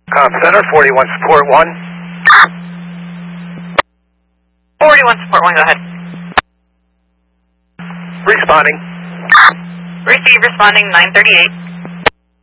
Com Center, 41 Support 1. 41 Support 1, go ahead. Responding. Receive, responding 938.